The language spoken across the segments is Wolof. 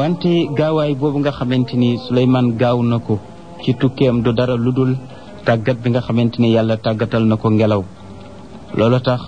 wante gaawaay boobu nga xamante ni Suleymaan gaaw na ko ci tukkeem du dara lu dul tàggat bi nga xamante ni yàlla tàggatal na ko ngelaw loolu tax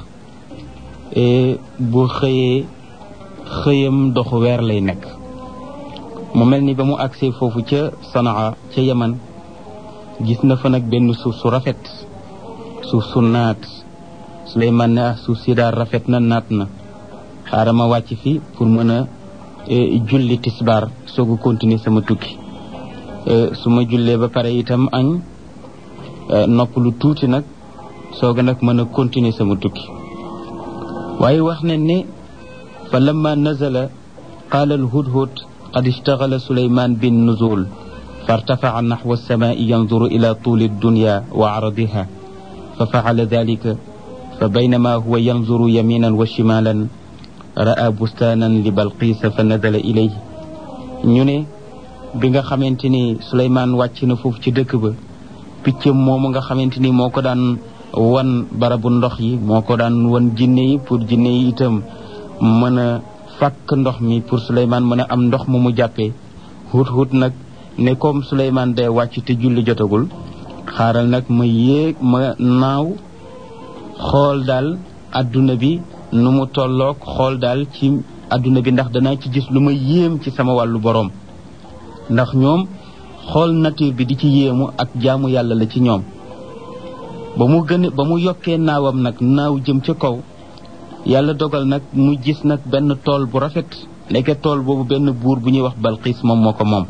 bu xëyee xëyam doxu weer lay nekk mu mel ni ba mu agsee foofu ca Sanaa ca Yaman gis na fa nag benn suuf su rafet suuf su naat Suleymaan ne suuf si daal rafet na naat na xaaral ma wàcc fi pour mën a julli tisbaar soog a continuer sama tukki su ma jullee ba pare itam añ nopp lu tuuti nag soog a nag mën a continuer sama tukki waaye wax nañ ne fa lamma nazala qaala al-hudhud qad ishtaghala Suleymaan bin nuzul فارتفع نحو السماء ينظر إلى طول الدنيا وعرضها ففعل ذلك فبينما هو ينظر يمينا وشمالا رأى بستانا لبلقيس فنزل إليه ñu ne bi nga xamante ni Suleymaan wàcc na foofu ci dëkk ba picc moomu nga xamante ni moo ko daan wan barabu ndox yi moo ko daan wan jinne yi pour jinne yi itam mën a fàkk ndox mi pour Suleymaan mën a am ndox mu mu jàppee hut nag ne comme Suleymaan day wàcc te julli jotagul xaaral nag ma yéeg ma naaw xool daal adduna bi nu mu tolloog xool daal ci adduna bi ndax danaa ci gis lu ma yéem ci sama wàllu boroom ndax ñoom xool nature bi di ci yéemu ak jaamu yàlla la ci ñoom ba mu yokkee naawam nag naaw jëm ca kaw yàlla dogal nag mu gis nag benn tool bu rafet nekke tool boobu benn buur bu ñuy wax Balqiis moom moo ko moom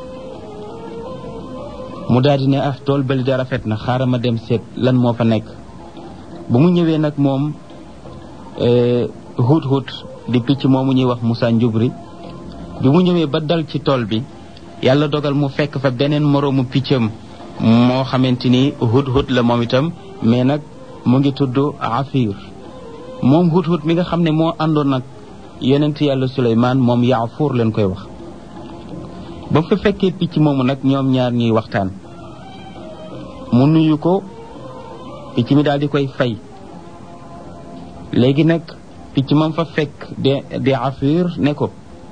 mu daal di ne tool bali da rafet na xaaral ma dem seet lan moo fa nekk bu mu ñëwee nag moom hut di picc moomu ñuy wax Musaa Njubri bi mu ñëwee ba dal ci tool bi yàlla dogal mu fekk fa beneen moroomu piccam moo xamante ni hut la moom itam mais nag mu ngi tudd Afir moom hut mi nga xam ne moo àndoon nag yonent yàlla Suleymaan moom Yaafuur leen koy wax ba mu fa fekkee picc moomu nag ñoom ñaar ñuy waxtaan mu nuyu ko picc mi daal di koy fay léegi nag picc moom fa fekk de Afir ne ko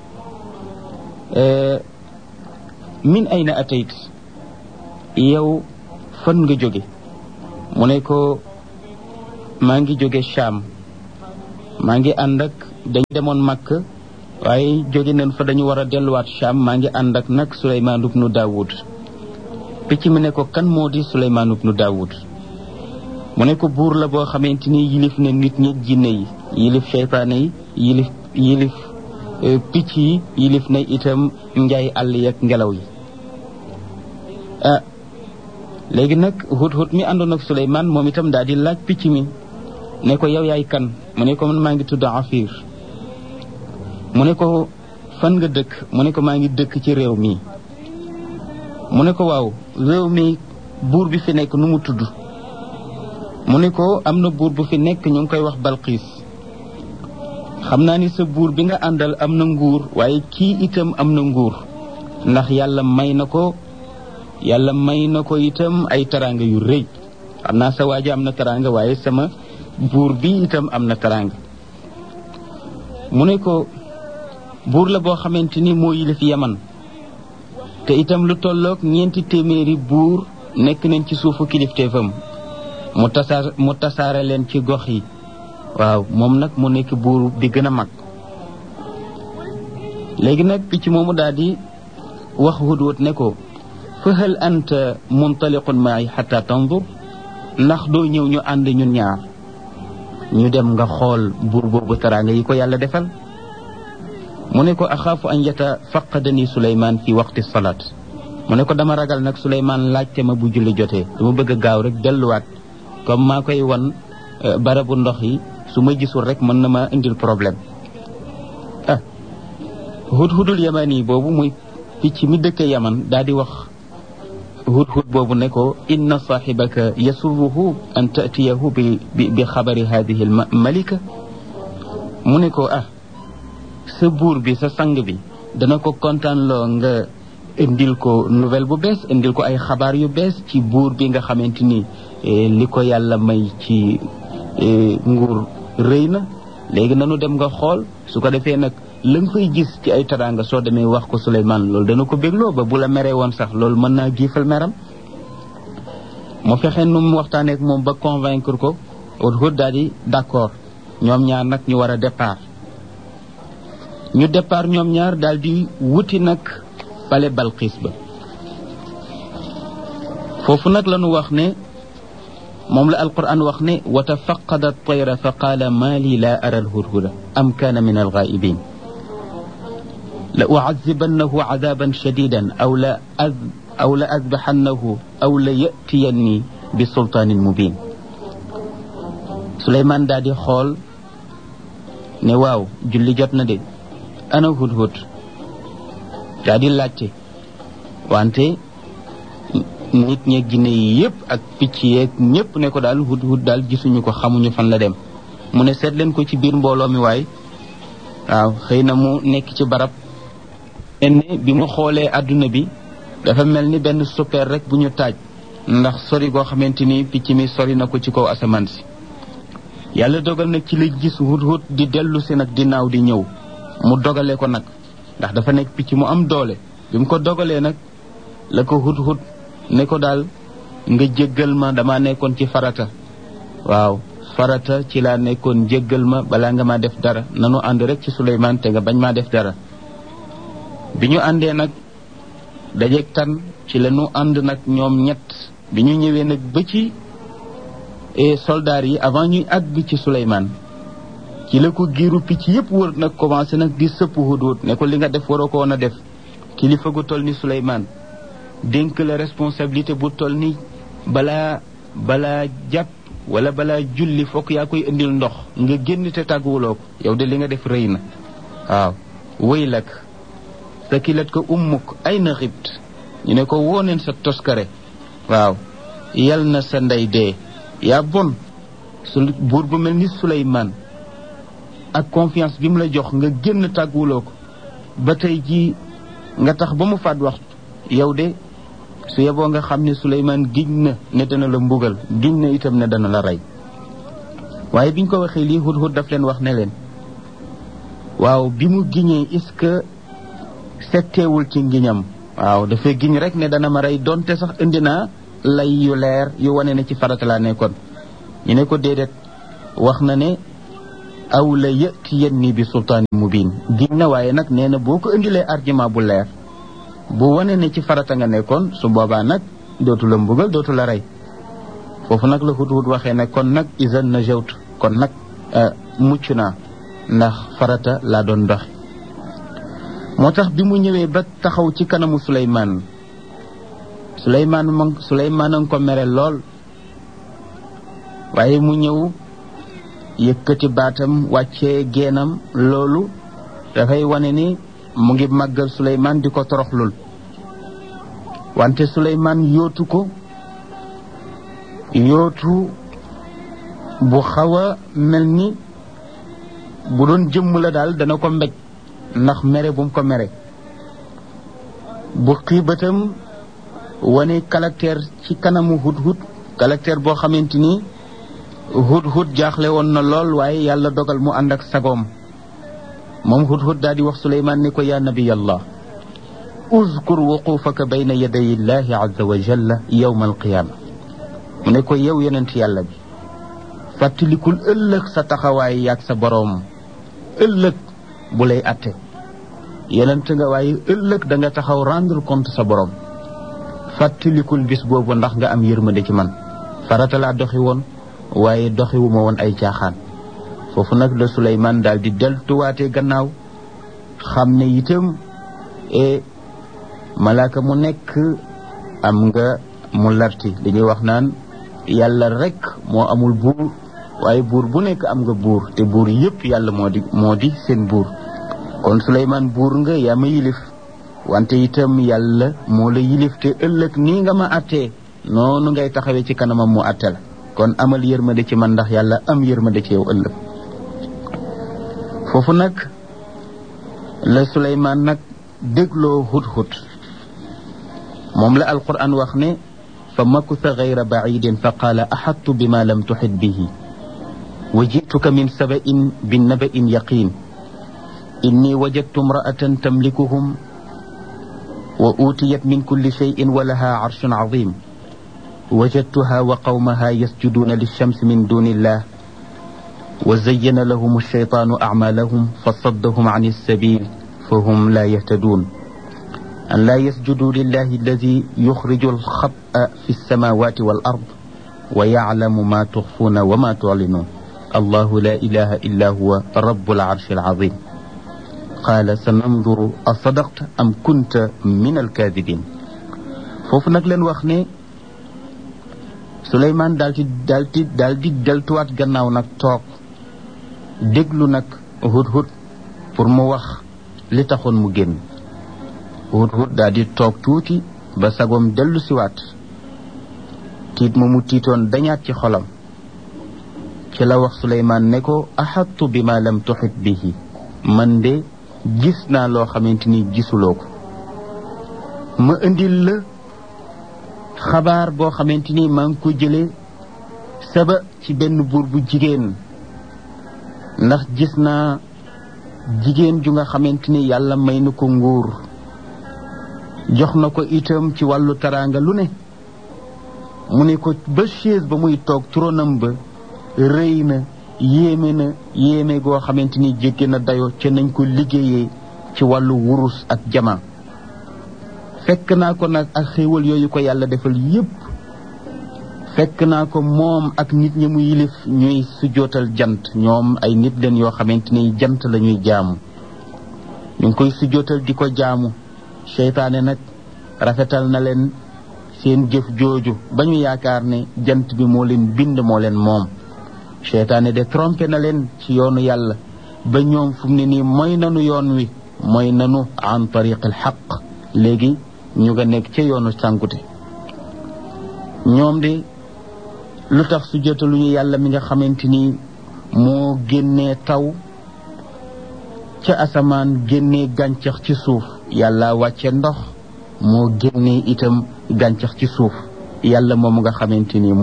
min ayna atayt yow fan nga jóge mu ne ko maa ngi jóge Sham maa ngi ànd ak dañ demoon Makk waaye jóge nañ fa dañu war a delluwaat Sham maa ngi ànd ak nag Suleymaan ibnu Daawud picc mi ne ko kan moo di Suleymaan ibnu Daawud mu ne ko buur la boo xamante ni yilif na nit ñi jinne yi yilif seytaane yi yilif picc yi yilif na itam njaay àll yi ak ngelaw yi léegi nag hut mi àndoon ak Suleymaan moom itam daal di laaj picc mi ne ko yow yaay kan mu ne ko man maa ngi tudd Afir mu ne ko fan nga dëkk mu ne ko maa ngi dëkk ci réew mi mu ne ko waaw réew mi buur bi fi nekk nu mu tudd mu ne ko am na buur bu fi nekk ñu ngi koy wax Balqiis xam naa ni sa buur bi nga àndal am na nguur waaye kii itam am na nguur ndax yàlla may na ko itam ay teraanga yu rëy xam naa sa waaja am na teraanga waaye sama buur bi itam am na teraanga mu ne ko buur la boo xamante ni moo yilif Yaman te itam lu tolloog 400 buur nekk nañ ci suufu kilifteefam mu tasaare leen ci gox yi waaw moom nag mu nekk buur bi gën a mag léegi nag picc moomu daal di wax hudhud ne ko fa hal anta muntaliqun ma'i hatta tanzur ndax doo ñëw ñu ànd ñun ñaar ñu dem nga xool buur boobu teraanga yi ko yàlla defal mu ne ko axaafu an yatafaqadani Suleymaan fi waqti salaat mu ne ko dama ragal nag Suleymaan laajte ma bu julli jotee dama bëgg a gaaw rek delluwaat comme maa koy wan barabu ndox yi su ma gisul rek mën na ma indil problème hudhudul yamani boobu muy picc mi dëkk Yaman daal di wax hudhud boobu ne ko inna saaxibaka yasurruhu an taatiyahu bi xabari hadihi al malika mu ne ko sa buur bi sa sang bi dana ko kontaan loo nga indil ko nouvelle bu bees indil ko ay xabaar yu bees ci buur bi nga xamante ni li ko yàlla may ci nguur rëy na léegi nanu dem nga xool su ko defee nag la nga fay gis ci ay teraanga soo demee wax ko Souleymane loolu dana ko bégloo ba bu la meree woon sax loolu mën naa giifal meram mu fexe nu mu waxtaanee ak moom ba convaincre ko Hudhud daal di d'accord ñoom ñaar nag ñu war a départ ñoom ñaar daal di wuti nag pale Balqis ba foofu nag la ñu wax ne moom la alquran wax ne wa tafaqada at-tayra fa qaala maa lii laa ara al-hudhuda am kaana min al-ghaa'ibin la u'azzibannahu 'adaaban shadiidan aw la azbahannahu aw la ya'tiyanni bi sultaanin mubiin Souleymane daal di xool ne waaw julli jot na de ana Hudhud daal di laajte wante nit ñeeg jinne yi yëpp ak picc yeeg ñëpp ne ko daal Hudhud daal gisuñu ko xamuñu fan la dem mu ne seet leen ko ci biir mbooloo mi waay waaw xëy na mu nekk ci barab ne bi mu xoolee adduna bi dafa mel ni benn super rek bu ñu taaj ndax sori goo xamante ni picc mi sori na ko ci kaw asamaan si yàlla dogal nag ci la gis Hudhud di dellu si nag di naaw di ñëw mu dogale ko nag ndax dafa nekk picc mu am doole bi mu ko dogalee nag la ko Hudhud ne ko daal nga jéggal ma dama nekkoon ci farata waaw farata ci laa nekkoon jéggal ma balaa nga ma def dara nanu ànd rek ci Souleymane te nga bañ maa def dara bi ñu àndee nag dajeeg tan ci la ñu ànd nag ñoom ñett bi ñu ñëwee nag ba ci soldats yi avant ñuy àgg ci Souleymane ci la ko giiru picc yëpp wër nag commencé nag di sëpp Hudhud ne ko li nga def waroo ko woon a def kilifa gu toll ni Souleymane dénk la responsabilité bu toll ni balaa jàpp wala balaa julli fokk yaa koy indil ndox nga génn te tàgguwuloo ko yow de li nga def rëy na waaw waylak sakilat ko ummuk ay na xibt ñu ne ko wooneen sa toskare waaw yal na sa ndey dee yaa bon buur bu mel ni Souleymane ak confiance bi mu la jox nga génn tàgguwuloo ko ba tey jii nga tax ba mu faat waxtu yow de su yeboo nga xam ne Souleymane giñ na ne dana la mbugal giñ na itam ne dana la rey waaye biñ ko waxee lii Hudhud daf leen wax ne leen waaw bi mu giñee est-ce que setteewul ci ngiñam waaw dafay giñ rek ne dana ma rey donte sax indi naa lay yu leer yu wane ne ci farata laa nekkoon ñu ne ko déedéet wax na ne aw la yatiyanni bi sultaanin mubiin giñ na waaye nag nee na boo ko indilee argument bu leer bu wane ne ci farata nga nekkoon su boobaa nag dootu la mbugal dootu la rey foofu nag la Hudhud waxee ne kon nag izan najawtu kon nag mucc naa ndax farata laa doon dox moo tax bi mu ñëwee ba taxaw ci kanamu Souleymane Souleymane a ngi ko mere lool waaye mu ñëw yëkkati baatam wàccee geenam loolu dafay wane ni mu ngi màggal Souleymane di ko toroxlul wante Souleymane yootu ko yootu bu xaw a mel ni bu doon jëmm la daal dana ko mbéj ndax mere bu mu ko mere bu xiibatam wane caractère ci kanamu Hudhud caractère boo xamante ni Hudhud jaaxle woon na lool waaye yàlla dogal mu ànd ak sagoom moom Hudhud daal di wax Souleymane ni ko yaa nabiyallah uzkur wuqufaka bayna yaday illahi azza wa jalla yawma alqiyama mu ne ko yow yonent yàlla bi fàttalikul ëllëg sa taxawaay yaag sa boroom ëllëg bu lay atte yonent nga waaye ëllëg da nga taxaw rendre compte sa boroom fàttalikul bis boobu ndax nga am yërmande ci man farata laa doxi woon waaye doxiwuma woon ay caaxaan foofu nag la Souleymane daal di deltuwaatee gannaaw xam ne itam malaaka mu nekk am nga mu larti li ñuy wax naan yàlla rek moo amul buur waaye buur bu nekk am nga buur te buur yëpp yàlla moo di seen buur kon Souleymane buur nga yaa ma yilif wante itam yàlla moo la yilif te ëllëg nii nga ma attee noonu ngay taxawee ci kanamam mu atte la kon amal yërmande ci man ndax yàlla am yërmande ci yow ëllëg foofu nag la Souleymane nag dégloo Hudhud moom la alquran wax ne fa makutha gayra bacidin fa qaala axattu bima lam tuxit bihi wa jituka min saba'in bi naba'in yaqin inni wajadtu imra'atan tamlikuhum wa utiyat min kulli shay'in wa laha 'arshun 'azim wajadtuha wa qawmaha yasjuduna lish-shamsi min dunillah wa zayyana lahum ash-shaytanu a'malahum fasaddahum 'ani as-sabil fahum la yahtadun an la yasjudu lillahi alladhi yukhriju al-khab'a fi as-samawati wal-ard wa ya'lamu ma tukhfuna wa ma tu'linun allahu la ilaha illa huwa rabbul 'arshil 'azim qaala sananzuru asadaqta am kunta min alkaadibin. foofu nag leen wax ne Suleymaan daal di deltuwaat gannaaw nag toog déglu nag Hudhud pour mu wax li taxoon mu génn. Hudhud daal di toog tuuti ba sagoom dellu siwaat tiit ma mu tiitoon dañaat ci xolam ci la wax Suleymaan ne ko axattu bi ma lam tuxit bihi man de gis naa loo xamante ni gisuloo ko ma indil la xabaar boo xamante ni maa ngi ko jëlee Saba ci benn buur bu jigéen ndax gis naa jigéen ju nga xamante ni yàlla may na ko nguur jox na ko itam ci wàllu taraanga lu ne mu ne ko ba chaise ba muy toog tronam ba rëy na yéeme goo xamante ni jéggi na dayo ca nañ ko liggéeyee ci wàllu wurus ak jama fekk naa ko nag ak xéewal yooyu ko yàlla defal yépp fekk naa ko moom ak nit ñi mu yilif ñuy sujjootal jant ñoom ay nit leen yoo xamante ni jant la ñuy jaamu ñu ngi koy sujjootal di ko jaamu seytaane nag rafetal na leen seen jëf jooju ba ñu yaakaar ne jant bi moo leen bind moo leen moom seytaane de trompé na leen ci yoonu yàlla ba ñoom fu mu ne nii mooy nanu yoon wi mooy nanu an tariq al xaq léegi ñu nga nekk ca yoonu sànkute ñoom de lu tax su jotaluñu yàlla mi nga xamante ni moo génnee taw ca asamaan génnee gàncax ci suuf yàlla wàcce ndox moo génnee itam gàncax ci suuf yàlla moom nga xamante ni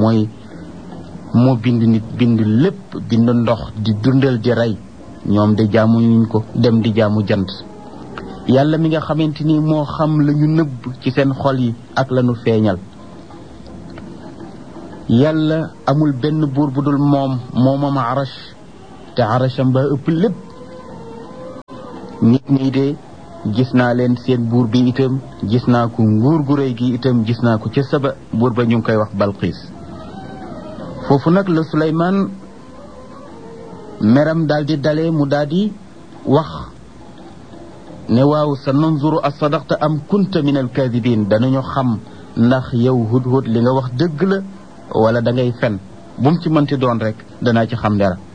moo bind nit bind lépp bind ndox di dundal di rey ñoom de jaamu ñu ko dem di jaamu jant yàlla mi nga xamante ni moo xam la ñu nëbb ci seen xol yi ak la ñu feeñal yàlla amul benn buur bu dul moomam arash te arasham ba ëpp lépp nit ñi de gis naa leen seen buur bi itam gis naa ko nguur gu rëy gi itam gis naa ko ca Saba buur ba ñu ngi koy wax Balqiis foofu nag la Suleymaan meram daal di dalee mu daal di wax ne waaw sa nanzuru asadaqta am kunta min alkaadibin danañu xam ndax yow Hudhud li nga wax dëgg la wala da ngay fen bu mu ci mënti doon rek danaa ci xam dara